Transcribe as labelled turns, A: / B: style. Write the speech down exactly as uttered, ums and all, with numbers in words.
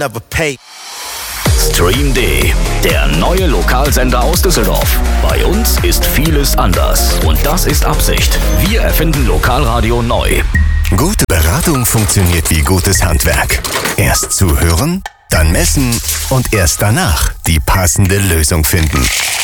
A: never pay.
B: Stream D, der neue Lokalsender aus Düsseldorf. Bei uns ist vieles anders und das ist Absicht. Wir erfinden Lokalradio neu.
C: Gute Beratung funktioniert wie gutes Handwerk. Erst zuhören, dann messen und erst danach die passende Lösung finden.